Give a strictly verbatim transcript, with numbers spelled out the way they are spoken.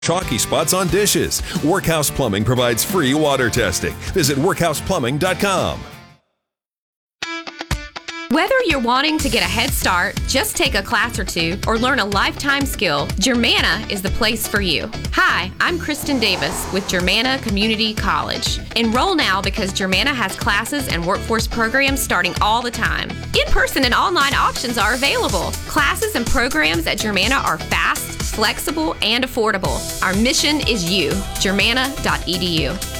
chalky spots on dishes. Workhouse Plumbing provides free water testing. Visit workhouse plumbing dot com. Whether you're wanting to get a head start, just take a class or two, or learn a lifetime skill, Germanna is the place for you. Hi, I'm Kristen Davis with Germanna Community College. Enroll now because Germanna has classes and workforce programs starting all the time. In-person and online options are available. Classes and programs at Germanna are fast, flexible, and affordable. Our mission is you. Germanna dot e d u.